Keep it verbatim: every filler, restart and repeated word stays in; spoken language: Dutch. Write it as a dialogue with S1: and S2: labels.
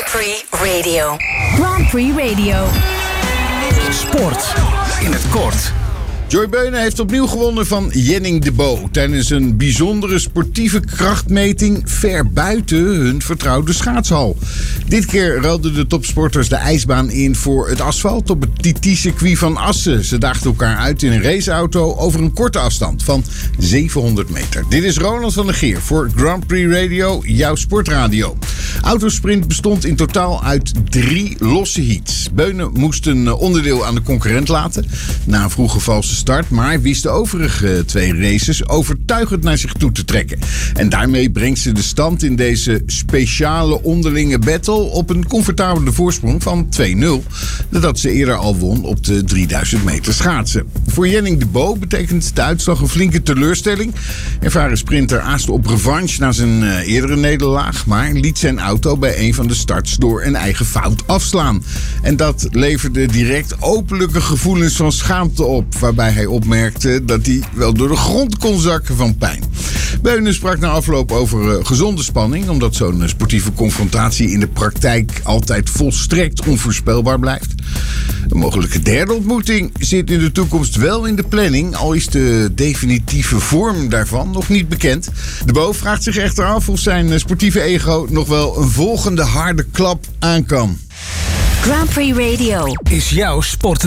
S1: Prix Radio.
S2: Grand Prix Radio.
S3: Sport in het kort.
S4: Joy Beunen heeft opnieuw gewonnen van Jenning de Bo tijdens een bijzondere sportieve krachtmeting ver buiten hun vertrouwde schaatshal. Dit keer ruilden de topsporters de ijsbaan in voor het asfalt op het T T-circuit van Assen. Ze daagden elkaar uit in een raceauto over een korte afstand van zevenhonderd meter. Dit is Ronald van der Geer voor Grand Prix Radio, jouw sportradio. Autosprint bestond in totaal uit drie losse heats. Beunen moest een onderdeel aan de concurrent laten na een vroege valse start, maar wist de overige twee races overtuigend naar zich toe te trekken. En daarmee brengt ze de stand in deze speciale onderlinge battle op een comfortabele voorsprong van twee nul, nadat ze eerder al won op de drieduizend meter schaatsen. Voor Jenning de Bo betekent de uitslag een flinke teleurstelling. Ervaren sprinter aaste op revanche na zijn uh, eerdere nederlaag, maar liet zijn auto bij een van de starts door een eigen fout afslaan. En dat leverde direct openlijke gevoelens van schaamte op, waarbij hij opmerkte dat hij wel door de grond kon zakken van pijn. Beunen sprak na afloop over uh, gezonde spanning, omdat zo'n uh, sportieve confrontatie in de praktijk altijd volstrekt onvoorspelbaar blijft. Een mogelijke derde ontmoeting zit in de toekomst wel in de planning, al is de definitieve vorm daarvan nog niet bekend. De Bo vraagt zich echter af of zijn uh, sportieve ego nog wel een volgende harde klap aan kan.
S1: Grand Prix Radio
S3: Is jouw sport